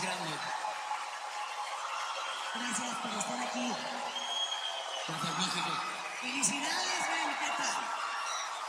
más grande. Gracias por estar aquí. Gracias, México. ¡Felicidades!